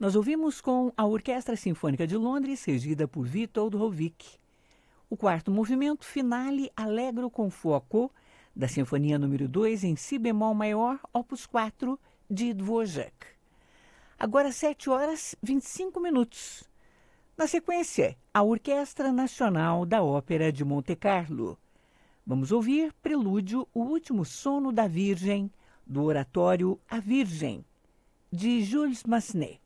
Nós ouvimos com a Orquestra Sinfônica de Londres, regida por Witold Hovig, o quarto movimento, Finale Allegro con fuoco, da Sinfonia número 2 em si bemol maior, opus 4, de Dvorak. Agora 7h25. Na sequência, a Orquestra Nacional da Ópera de Monte Carlo. Vamos ouvir Prelúdio, o último sono da Virgem, do oratório A Virgem, de Jules Massenet.